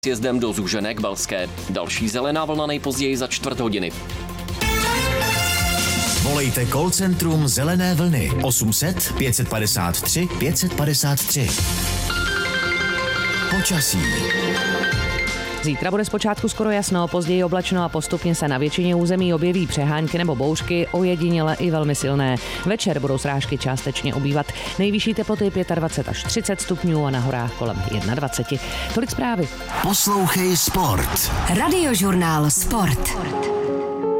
sjezdem do Zúžené k Balské. Další zelená vlna nejpozději za 4 hodiny. Volejte call centrum Zelené vlny 800 553 553. Počasí. Zítra bude zpočátku skoro jasno, později oblačno a postupně se na většině území objeví přehánky nebo bouřky, ojediněle i velmi silné. Večer budou srážky částečně ubývat. Nejvyšší teploty 25 až 30 stupňů a na horách kolem 21. Tolik zprávy. Poslouchej Sport. Radiožurnál Sport.